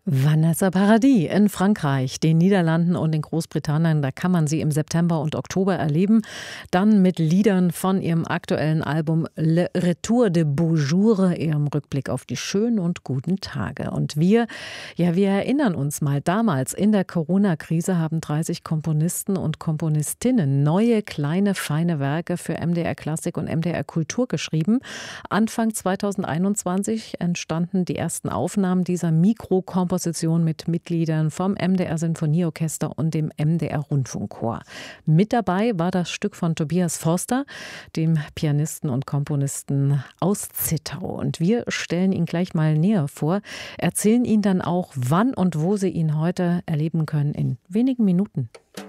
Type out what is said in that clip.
Vanessa Paradis in Frankreich, den Niederlanden und in Großbritannien, da kann man sie im September und Oktober erleben. Dann mit Liedern von ihrem aktuellen Album Le Retour de Beaux Jours, ihrem Rückblick auf die schönen und guten Tage. Und wir erinnern uns mal, damals in der Corona-Krise haben 30 Komponisten und Komponistinnen neue, kleine, feine Werke für MDR Klassik und MDR Kultur geschrieben. Anfang 2021 entstanden die ersten Aufnahmen dieser Mikrokomposition mit Mitgliedern vom MDR Sinfonieorchester und dem MDR Rundfunkchor. Mit dabei war das Stück von Tobias Forster, dem Pianisten und Komponisten aus Zittau. Und wir stellen ihn gleich mal näher vor, erzählen Ihnen dann auch, wann und wo Sie ihn heute erleben können in wenigen Minuten.